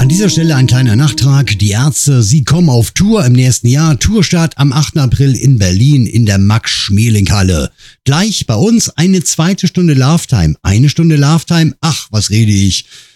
An dieser Stelle ein kleiner Nachtrag. Die Ärzte, sie kommen auf Tour im nächsten Jahr. Tourstart am 8. April in Berlin in der Max-Schmeling-Halle. Gleich bei uns eine zweite Stunde Love Time. Eine Stunde Love Time, ach, was rede ich?